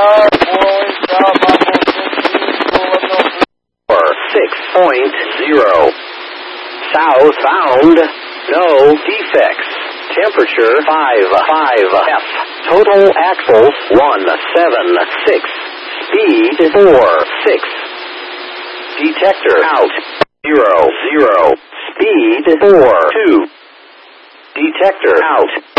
6.0. Southbound, no defects. Temperature 55 F. Total axles 176. Speed 46. Detector out 00. Speed 42. Detector out.